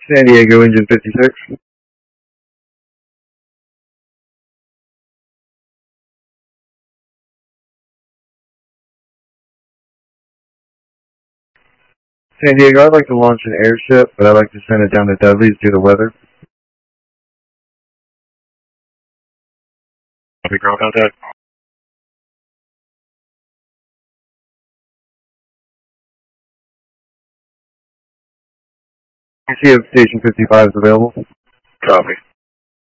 San Diego, engine 56. San Diego, I'd like to launch an airship, but I'd like to send it down to Dudley's due to weather. Copy, ground contact. I see if Station 55 is available. Copy.